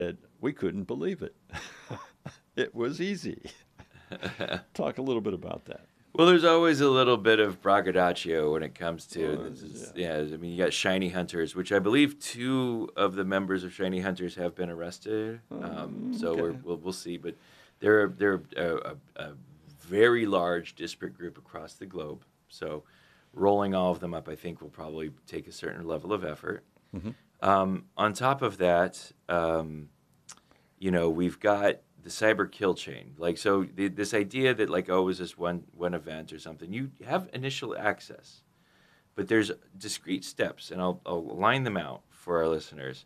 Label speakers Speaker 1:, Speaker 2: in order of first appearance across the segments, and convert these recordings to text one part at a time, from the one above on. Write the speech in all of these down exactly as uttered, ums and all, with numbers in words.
Speaker 1: said, we couldn't believe it. It was easy. Talk a little bit about that.
Speaker 2: Well, there's always a little bit of braggadocio when it comes to
Speaker 1: Well,
Speaker 2: this. Is,
Speaker 1: yeah.
Speaker 2: yeah, I mean, you got Shiny Hunters, which I believe two of the members of Shiny Hunters have been arrested. Um,
Speaker 1: Um,
Speaker 2: so we're,
Speaker 1: okay.
Speaker 2: we'll we'll see, but they're they're a, a, a very large disparate group across the globe. So rolling all of them up, I think, will probably take a certain level of effort.
Speaker 1: Hmm.
Speaker 2: Um, on top of that, um, you know, we've got the cyber kill chain. Like, so the, this idea that like, oh, it was this one one event or something. You have initial access, but there's discrete steps, and I'll, I'll line them out for our listeners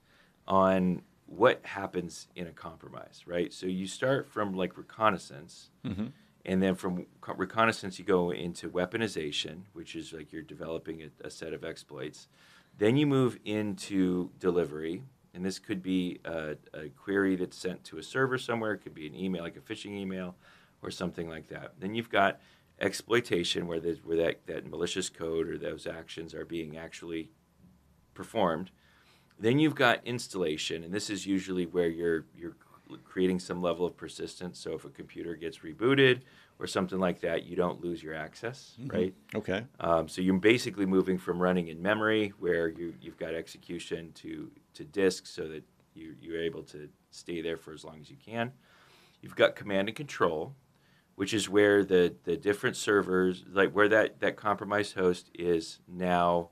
Speaker 2: on what happens in a compromise, right? So you start from like reconnaissance,
Speaker 1: Hmm.
Speaker 2: and then from co- reconnaissance you go into weaponization, which is like you're developing a, a set of exploits. Then you move into delivery, and this could be a, a query that's sent to a server somewhere. It could be an email, like a phishing email, or something like that. Then you've got exploitation, where, there's, where that, that malicious code or those actions are being actually performed. Then you've got installation, and this is usually where you're you're creating some level of persistence. So if a computer gets rebooted or something like that, you don't lose your access,
Speaker 1: Hmm.
Speaker 2: right?
Speaker 1: Okay.
Speaker 2: Um, so you're basically moving from running in memory, where you you've got execution, to to disk, so that you you're able to stay there for as long as you can. You've got command and control, which is where the the different servers, like where that that compromised host is now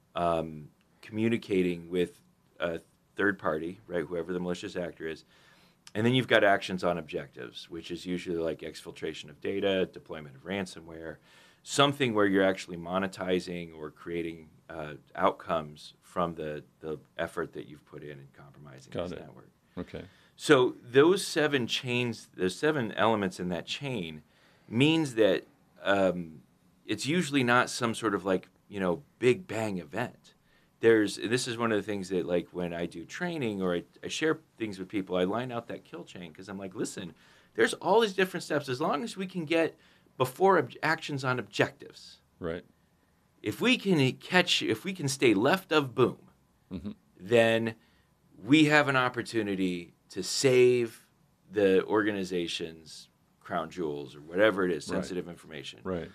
Speaker 2: um, communicating with a third party, right? Whoever the malicious actor is. And then you've got actions on objectives, which is usually like exfiltration of data, deployment of ransomware, something where you're actually monetizing or creating uh, outcomes from the, the effort that you've put in in compromising
Speaker 1: Got
Speaker 2: this
Speaker 1: it.
Speaker 2: network.
Speaker 1: Okay.
Speaker 2: So those seven chains, those seven elements in that chain, means that um, it's usually not some sort of like, you know, big bang event. There's this is one of the things that, like, when I do training or I, I share things with people, I line out that kill chain, because I'm like, listen, there's all these different steps. As long as we can get before ob- actions on objectives,
Speaker 1: Right.
Speaker 2: if we can catch, if we can stay left of boom,
Speaker 1: Hmm.
Speaker 2: then we have an opportunity to save the organization's crown jewels or whatever it is,
Speaker 1: Right.
Speaker 2: sensitive information.
Speaker 1: Right.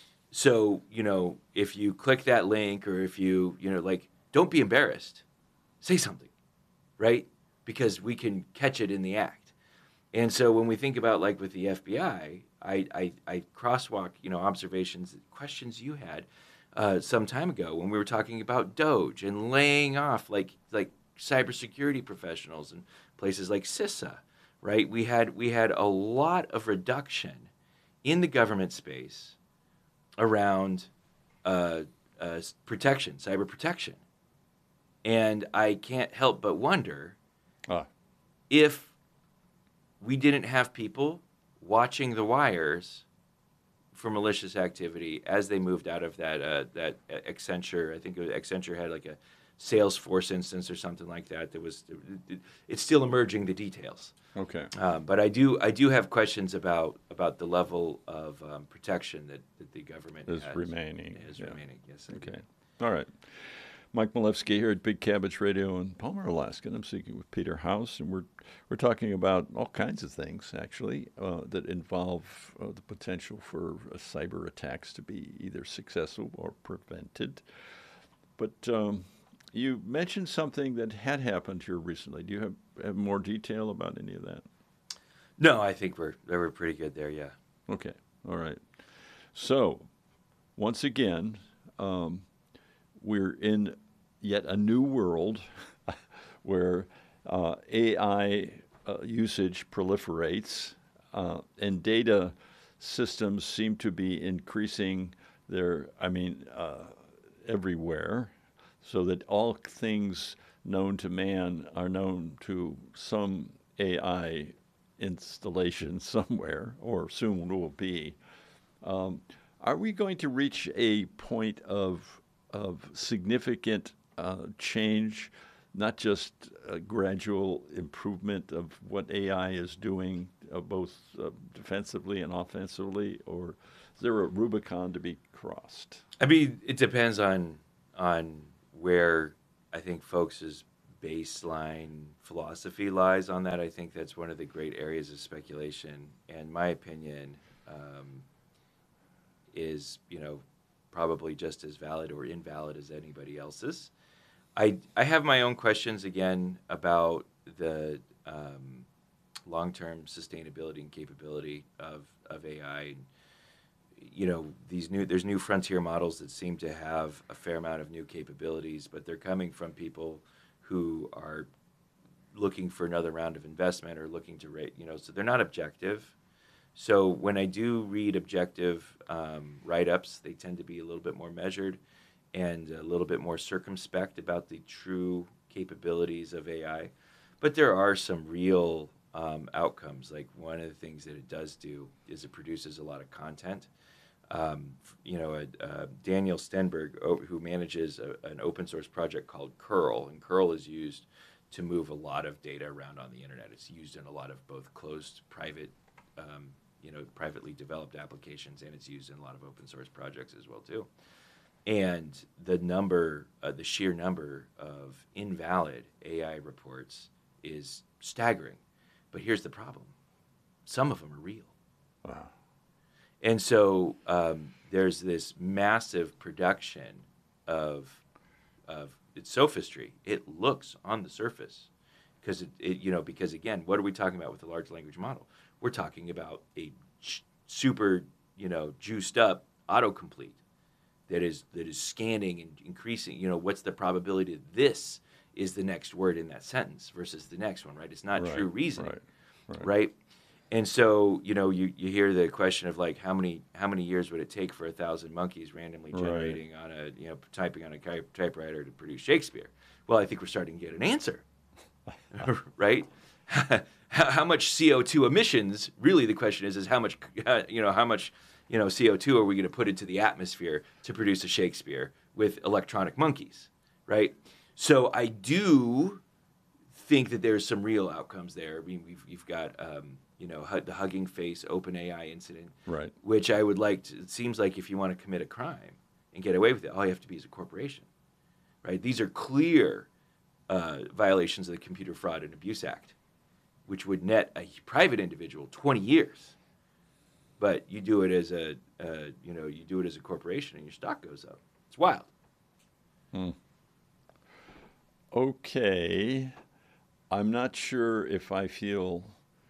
Speaker 2: So, you know, if you click that link, or if you, you know, like, don't be embarrassed. Say something, right? Because we can catch it in the act. And so when we think about, like, with the F B I, I, I, I crosswalk, you know, observations, questions you had uh, some time ago when we were talking about Doge and laying off, like, like cybersecurity professionals and places like CISA, right? We had we had a lot of reduction in the government space around uh, uh, protection, cyber protection. And I can't help but wonder
Speaker 1: Ah.
Speaker 2: if we didn't have people watching the wires for malicious activity as they moved out of that uh, that Accenture. I think it was Accenture had like a Salesforce instance or something like that. That was it's still emerging, the details.
Speaker 1: Okay.
Speaker 2: Um, but I do I do have questions about about the level of um, protection that, that the government
Speaker 1: Is
Speaker 2: has
Speaker 1: remaining.
Speaker 2: is
Speaker 1: Yeah.
Speaker 2: remaining. Yes. I do.
Speaker 1: Okay. All right. Mike Malevsky here at Big Cabbage Radio in Palmer, Alaska. And I'm speaking with Peter House, and we're we're talking about all kinds of things actually uh, that involve uh, the potential for uh, cyber attacks to be either successful or prevented. But um, you mentioned something that had happened here recently. Do you have, have more detail about any of that?
Speaker 2: No, I think we're they were pretty good there. Yeah.
Speaker 1: Okay. All right. So once again, um, we're in yet a new world where uh, A I uh, usage proliferates, uh, and data systems seem to be increasing their, I mean, uh, everywhere, so that all things known to man are known to some A I installation somewhere, or soon will be. Um, are we going to reach a point of of significant uh, change, not just a gradual improvement of what A I is doing, uh, both uh, defensively and offensively, or is there a Rubicon to be crossed?
Speaker 2: I mean, it depends on on where I think folks' baseline philosophy lies on that. I think that's one of the great areas of speculation. And my opinion um, is, you know, probably just as valid or invalid as anybody else's. I, I have my own questions, again, about the um, long-term sustainability and capability of, of A I. You know, these new there's new frontier models that seem to have a fair amount of new capabilities, but they're coming from people who are looking for another round of investment or looking to rate, you know, so they're not objective. So when I do read objective um, write-ups, they tend to be a little bit more measured and a little bit more circumspect about the true capabilities of A I. But there are some real um, outcomes. Like one of the things that it does do is it produces a lot of content. Um, you know, uh, uh, Daniel Stenberg, o- who manages a, an open source project called Curl, and Curl is used to move a lot of data around on the internet. It's used in a lot of both closed, private, um, you know, privately developed applications, and it's used in a lot of open source projects as well too. And the number, uh, the sheer number of invalid A I reports is staggering. But here's the problem: some of them are real.
Speaker 1: Wow.
Speaker 2: And so um, there's this massive production of of its sophistry. It looks on the surface because it, it, you know, because again, what are we talking about with the large language model? We're talking about a ch- super, you know, juiced up autocomplete that is that is scanning and increasing. You know, what's the probability that this is the next word in that sentence versus the next one? Right? It's not
Speaker 1: Right,
Speaker 2: true reasoning,
Speaker 1: right, right.
Speaker 2: right? And so, you know, you, you hear the question of like how many how many years would it take for a thousand monkeys randomly
Speaker 1: Right.
Speaker 2: generating on a you know typing on a ki- typewriter to produce Shakespeare? Well, I think we're starting to get an answer, right? how, how much C O two emissions? Really, the question is is how much you know how much you know C O two are we going to put into the atmosphere to produce a Shakespeare with electronic monkeys, right? So I do think that there's some real outcomes there. I mean, we've you've got um, you know hu- the Hugging Face OpenAI incident,
Speaker 1: Right.
Speaker 2: which I would like to. It seems like if you want to commit a crime and get away with it, all you have to be is a corporation, right? These are clear uh, violations of the Computer Fraud and Abuse Act, which would net a private individual twenty years. But you do it as a uh, you know you do it as a corporation and your stock goes up. It's wild.
Speaker 1: Hmm. Okay. I'm not sure if I feel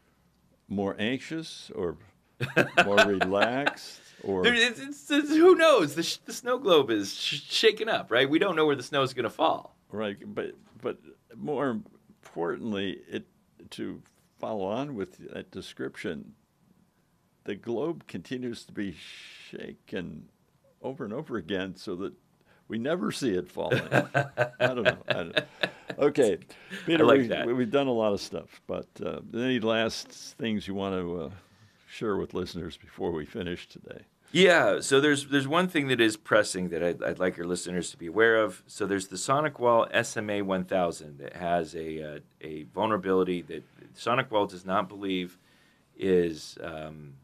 Speaker 1: more anxious or more relaxed or
Speaker 2: There, it's, it's, it's, who knows? The, sh- the snow globe is sh- shaken up, right? We don't know where the snow is going to fall.
Speaker 1: right, but but more importantly, it to follow on with that description, the globe continues to be shaken over and over again so that we never see it falling. I don't know. I don't know. Okay, Peter,
Speaker 2: like
Speaker 1: we,
Speaker 2: that.
Speaker 1: we, we've done a lot of stuff, but uh, any last things you want to uh, share with listeners before we finish today?
Speaker 2: Yeah, so there's there's one thing that is pressing that I'd, I'd like your listeners to be aware of. So there's the SonicWall S M A one thousand that has a uh, a vulnerability that SonicWall does not believe is um,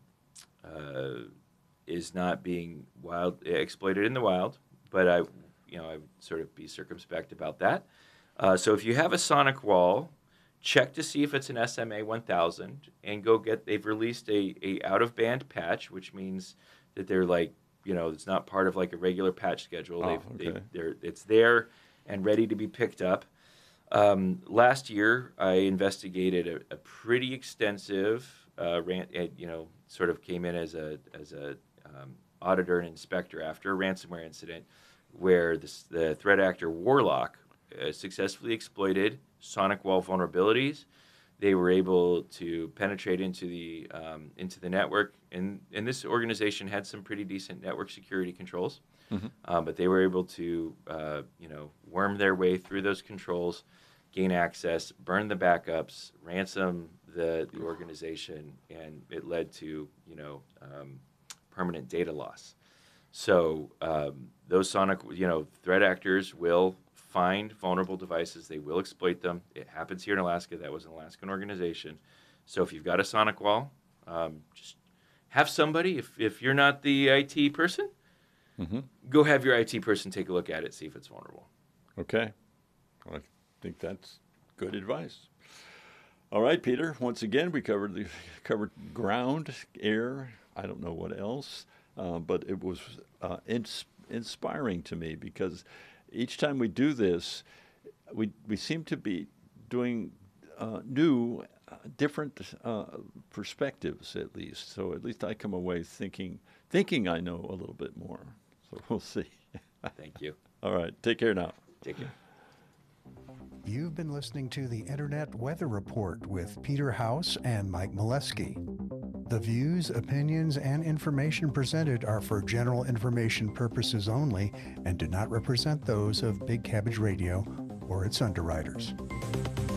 Speaker 2: uh, is not being wild exploited in the wild, but I you know I would sort of be circumspect about that. Uh, so if you have a SonicWall, check to see if it's an S M A one thousand and go get. They've released a a out of band patch, which means that they're like, you know, it's not part of like a regular patch schedule.
Speaker 1: Oh,
Speaker 2: They've,
Speaker 1: okay.
Speaker 2: they've, they're, it's there and ready to be picked up. Um, last year, I investigated a, a pretty extensive, uh, rant, uh, you know, sort of came in as a as a um, auditor and inspector after a ransomware incident where this, the threat actor Warlock uh, successfully exploited SonicWall vulnerabilities. They were able to penetrate into the um, into the network, and and this organization had some pretty decent network security controls,
Speaker 1: Mm-hmm.
Speaker 2: um, but they were able to uh, you know worm their way through those controls, gain access, burn the backups, ransom the the organization, and it led to you know um, permanent data loss. So um, those Sonic you know threat actors will find vulnerable devices. They will exploit them. It happens here in Alaska. That was an Alaskan organization. So if you've got a SonicWall, um, just have somebody, if, if you're not the I T person,
Speaker 1: Mm-hmm.
Speaker 2: go have your I T person take a look at it, see if it's vulnerable.
Speaker 1: Okay. Well, think that's good advice. All right, Peter. Once again, we covered the covered ground, air. I don't know what else, uh, but it was uh, ins- inspiring to me because each time we do this, we we seem to be doing uh, new, uh, different uh, perspectives at least. So at least I come away thinking thinking I know a little bit more. So we'll see.
Speaker 2: Thank you.
Speaker 1: All right. Take care now.
Speaker 2: Take care.
Speaker 3: You've been listening to the Internet Weather Report with Peter House and Mike Molesky. The views, opinions, and information presented are for general information purposes only and do not represent those of Big Cabbage Radio or its underwriters.